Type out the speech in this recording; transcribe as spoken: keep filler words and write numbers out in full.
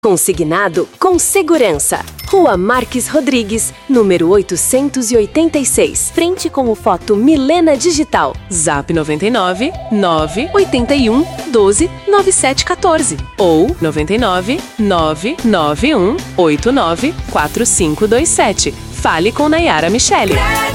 Consignado com segurança. Rua Marques Rodrigues, número oitocentos e oitenta e seis, frente com o Foto Milena Digital. Zap noventa e nove, nove oito um, doze, nove sete um quatro ou noventa e nove, nove nove um, oito nove, quatro cinco dois sete. Fale com Nayara Michele.